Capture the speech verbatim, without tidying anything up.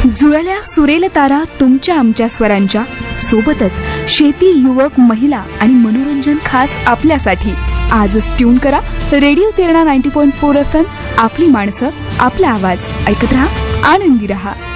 जुळल्या सुरेल तारा तुमच्या आमच्या स्वरांच्या, सोबतच शेती, युवक, महिला आणि मनोरंजन खास आपल्यासाठी. आजच ट्यून करा radio Terna ninety point four F M. आपली माणसं, आपला आवाज. ऐकत रहा, आनंदी रहा.